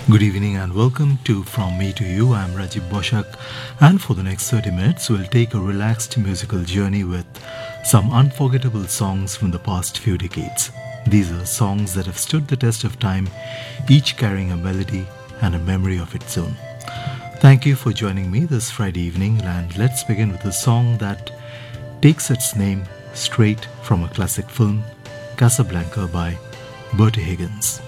Good evening and welcome to From Me to You. I'm Rajiv Boshak, and for the next 30 minutes, we'll take a relaxed musical journey with some unforgettable songs from the past few decades. These are songs that have stood the test of time, each carrying a melody and a memory of its own. Thank you for joining me this Friday evening, and let's begin with a song that takes its name straight from a classic film, Casablanca by Bertie Higgins.